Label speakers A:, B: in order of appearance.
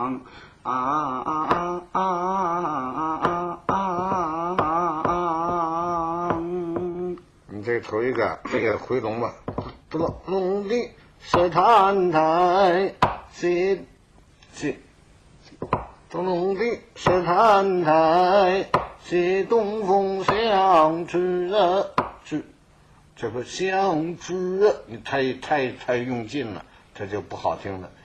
A: 你这头一个这个回龙吧，龙的是探台，西龙的是探台，西东风相知啊，这个相知，你太用劲了，这就不好听了。